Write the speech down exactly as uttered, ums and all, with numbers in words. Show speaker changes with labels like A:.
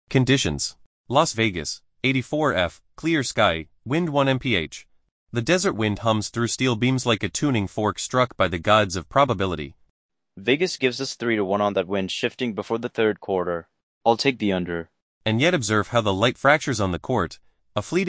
A: Conditions. Las Vegas, eighty-four F, clear sky, wind one miles per hour. The desert wind hums through steel beams like a tuning fork struck by the gods of probability.
B: Vegas gives us three to one on that wind shifting before the third quarter. I'll take the under.
A: And yet observe how the light fractures on the court, a fleeting